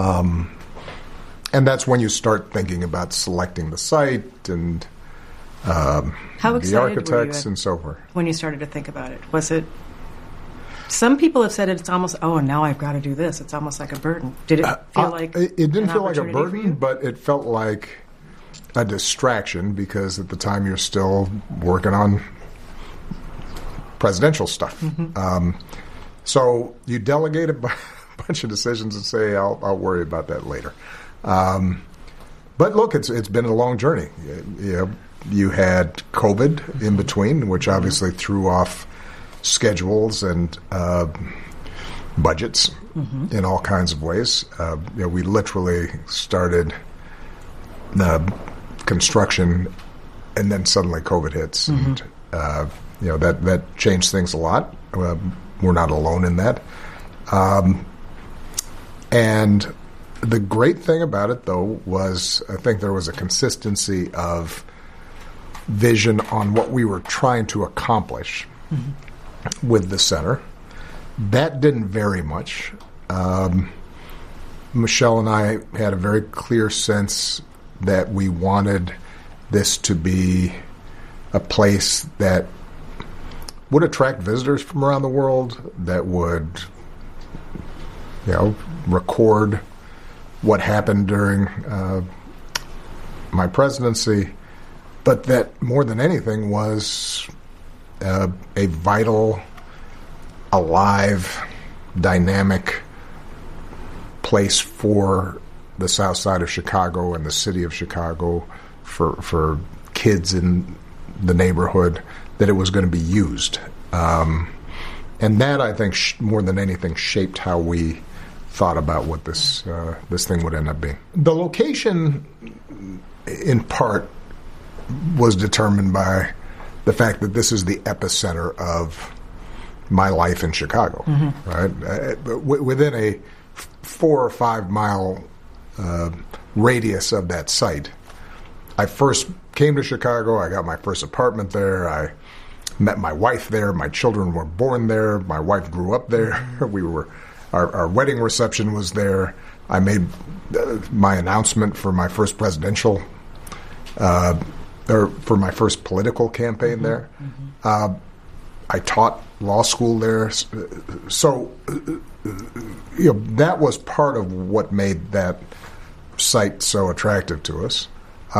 And that's when you start thinking about selecting the site and the architects and so forth. When you started to think about it, was it? Some people have said it's almost, now I've got to do this. It's almost like a burden. Did it feel like it didn't feel like a opportunity for you? burden, but it felt like a distraction because at the time you're still working on presidential stuff. So you delegate a bunch of decisions and say, I'll worry about that later. But look, it's been a long journey. You had COVID in between, which obviously threw off schedules and budgets in all kinds of ways. We literally started construction, and then suddenly COVID hits, and that changed things a lot. We're not alone in that. And the great thing about it, though, was I think there was a consistency of vision on what we were trying to accomplish with the center. That didn't vary much. Michelle and I had a very clear sense that we wanted this to be a place that would attract visitors from around the world, that would, record what happened during my presidency, but that more than anything was a vital, alive, dynamic place for the South Side of Chicago and the city of Chicago, for kids in the neighborhood, that it was going to be used. And that, I think, more than anything, shaped how we thought about what this thing would end up being. The location, in part, was determined by the fact that this is the epicenter of my life in Chicago, right? Within a 4 or 5 mile radius of that site. I first came to Chicago. I got my first apartment there. I met my wife there. My children were born there. My wife grew up there. Our wedding reception was there. I made my announcement for my first presidential, or for my first political campaign there. I taught law school there. So, that was part of what made that site so attractive to us.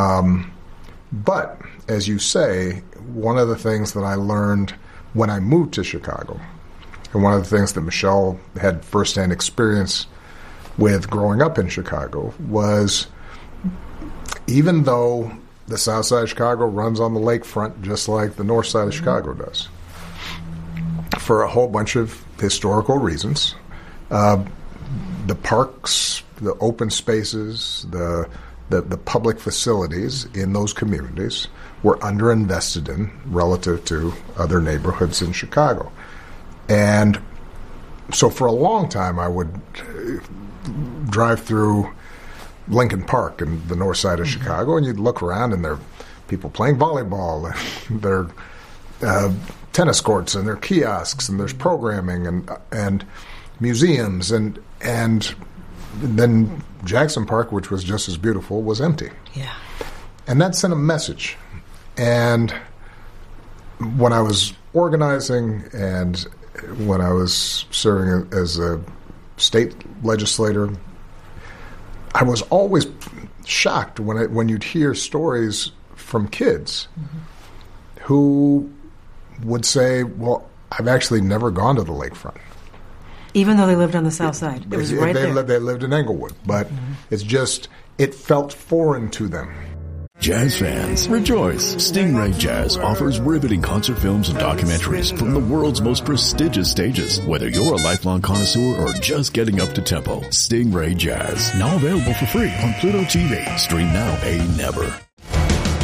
But, as you say, one of the things that I learned when I moved to Chicago, and one of the things that Michelle had firsthand experience with growing up in Chicago, was even though the South Side of Chicago runs on the lakefront just like the North Side of Chicago does, for a whole bunch of historical reasons, the parks, the open spaces, the public facilities in those communities were underinvested in relative to other neighborhoods in Chicago. And so for a long time, I would drive through Lincoln Park in the north side of Chicago, and you'd look around, and there are people playing volleyball, and there are tennis courts, and there are kiosks, and there's programming, and museums, and then Jackson Park, which was just as beautiful, was empty. Yeah. And that sent a message. And when I was organizing and when I was serving as a state legislator, I was always shocked when you'd hear stories from kids who would say, well, I've actually never gone to the lakefront. Even though they lived on the south side. It was right there. They lived in Englewood, but it's just, it felt foreign to them. Jazz fans, rejoice! Stingray Jazz offers riveting concert films and documentaries from the world's most prestigious stages. Whether you're a lifelong connoisseur or just getting up to tempo, Stingray Jazz, now available for free on Pluto TV. Stream now, pay never.